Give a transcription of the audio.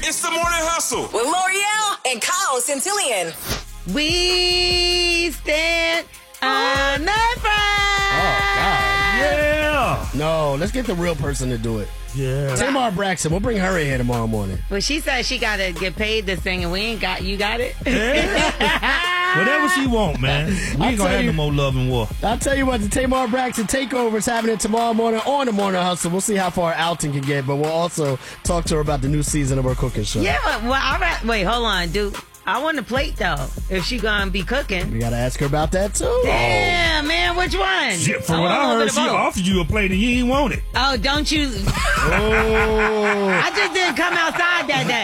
It's the Morning Hustle with L'Oreal and Kyle Centillion. We stand on the front. Oh, God. Yeah. No, let's get the real person to do it. Yeah. Tamar Braxton, we'll bring her in here tomorrow morning. Well, she said she got to get paid to sing, and we ain't got. You got it? Whatever she want, man. We ain't gonna have no more love and war. I'll tell you what, the Tamar Braxton Takeover is happening tomorrow morning on the Morning Hustle. We'll see how far Alton can get, but we'll also talk to her about the new season of her cooking show. Yeah, well, all right. Wait, hold on, dude. I want a plate, though, if she gonna be cooking. We got to ask her about that, too. Damn, man, which one? Shit, from what I heard, she offered you a plate and you ain't want it. Oh, don't you? Oh. I just didn't come outside that day.